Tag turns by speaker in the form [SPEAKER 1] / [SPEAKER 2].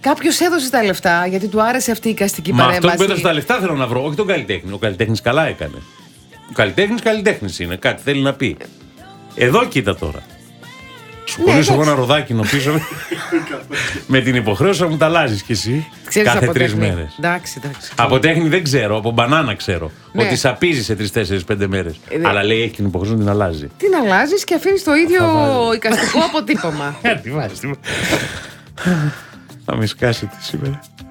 [SPEAKER 1] Κάποιος έδωσε τα λεφτά γιατί του άρεσε αυτή η εικαστική
[SPEAKER 2] Μα
[SPEAKER 1] παρέμβαση.
[SPEAKER 2] αυτό που έδωσε τα λεφτά θέλω να βρω, όχι τον καλλιτέχνη. Ο καλλιτέχνης καλά έκανε. Ο καλλιτέχνης είναι, κάτι θέλει να πει. Εδώ κοίτα τώρα. Σου πονήσω εγώ ένα ροδάκινο πίσω με την υποχρέωση να μου τα αλλάζεις κι εσύ.
[SPEAKER 1] Ξέρεις
[SPEAKER 2] κάθε
[SPEAKER 1] από
[SPEAKER 2] 3
[SPEAKER 1] τέχνη.
[SPEAKER 2] μέρες.
[SPEAKER 1] Εντάξει.
[SPEAKER 2] Από τέχνη δεν ξέρω, από μπανάνα ξέρω.
[SPEAKER 1] Ναι.
[SPEAKER 2] Ότι σαπίζει σε 3-4-5 μέρες. Αλλά λέει έχει την υποχρέωση να την αλλάζει.
[SPEAKER 1] Την αλλάζεις και αφήνεις το ίδιο εικαστικό αποτύπωμα.
[SPEAKER 2] Τι βάζεις, θα με σκάσετε σήμερα.